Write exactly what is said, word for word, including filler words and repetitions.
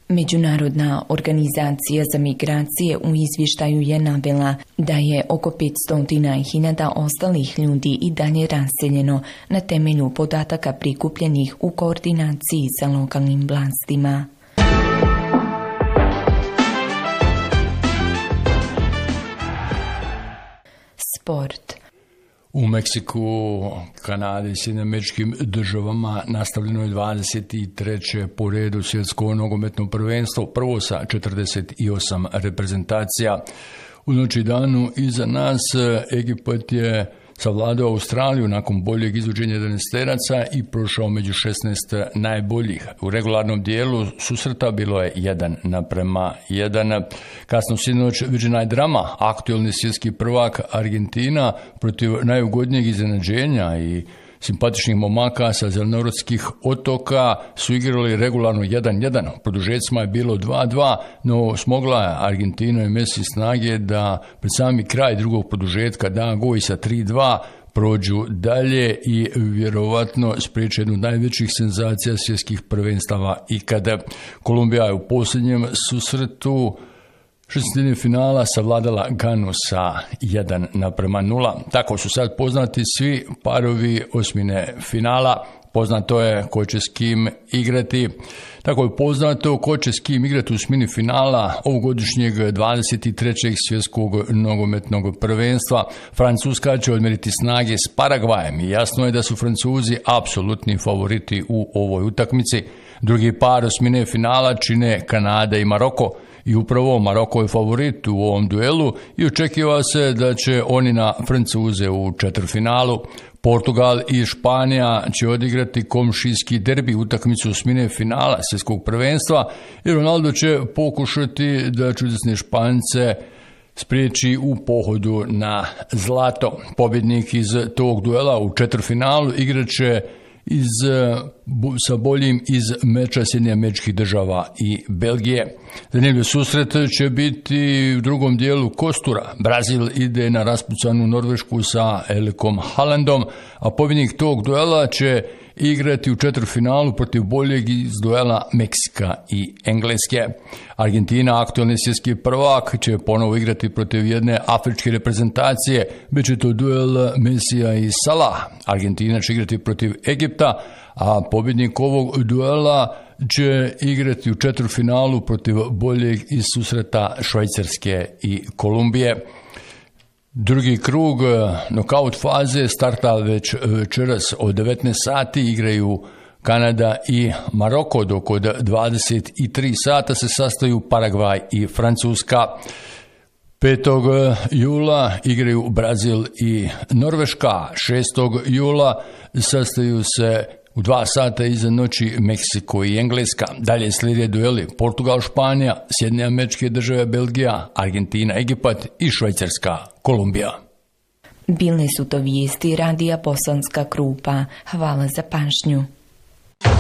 Međunarodna organizacija za migracije u izvještaju je navela da je oko petsto hiljada ostalih ljudi i dalje raseljeno na temelju podataka prikupljenih u koordinaciji sa lokalnim vlastima. Sport. U Meksiku, Kanadi i Sjedinjenim Američkim Državama nastavljeno je dvadeset treće po redu svjetsko nogometno prvenstvo, prvo sa četrdeset osam reprezentacija. U noći danu iza nas Egipat je savladao Australiju nakon boljeg izvođenja jedanaesteraca i prošao među šesnaest najboljih. U regularnom dijelu susreta bilo je jedan naprema jedan. Kasno sinoć viđena je drama, aktualni svjetski prvak Argentina protiv najugodnijeg iznenađenja i simpatičnih momaka sa zelenorodskih otoka su igrali regularno jedan jedan. U produžecima je bilo dva dva, no smogla je Argentina i Messi snage da pred sami kraj drugog produžetka da gol sa tri dva prođu dalje i vjerovatno spriječe jednu od najvećih senzacija svjetskih prvenstava ikada. Kolumbija je u posljednjem susretu šestine finala savladala Ganu sa jedan naprema nula. Tako su sad poznati svi parovi osmine finala. Poznato je ko će s kim igrati. Tako je poznato ko će s kim igrati u osmini finala ovogodišnjeg dvadeset trećeg svjetskog nogometnog prvenstva. Francuska će odmjeriti snage s Paragvajem i jasno je da su Francuzi apsolutni favoriti u ovoj utakmici. Drugi par osmine finala čine Kanada i Maroko. I upravo Maroko je favorit u ovom duelu i očekiva se da će oni na Francuze u četvrtfinalu. Portugal i Španija će odigrati komšijski derbi, utakmicu osmine finala svjetskog prvenstva i Ronaldo će pokušati da čudesne Špance spriječi u pohodu na zlato. Pobjednik iz tog duela u četvrtfinalu igraće iz, sa boljim iz meča Sjedinjenih Američkih Država i Belgije. Zanimljiv susret će biti u drugom dijelu kostura. Brazil ide na raspucanu Norvešku sa Erlikom Haalandom, a pobjednik tog duela će igrati u četvrtfinalu protiv boljeg iz duela Meksika i Engleske. Argentina, aktualni svjetski prvak, će ponovo igrati protiv jedne afričke reprezentacije. Biće to duel Mesija i Salah. Argentina će igrati protiv Egipta, a pobjednik ovog duela će igrati u četvrtfinalu protiv boljeg iz susreta Švajcarske i Kolumbije. Drugi krug nokaut faze starta već večeras od devetnaest sati, igraju Kanada i Maroko, dok od dvadeset tri sata se sastaju Paragvaj i Francuska. petog jula igraju Brazil i Norveška, šestog jula sastaju se u dva sata iza noći Meksiko i Engleska. Dalje slijede dueli Portugal, Španija, Sjedinjene Američke Države, Belgija, Argentina, Egipat i Švajcarska, Kolumbija. Bile su to vijesti radija Bosanska Krupa. Hvala za pažnju.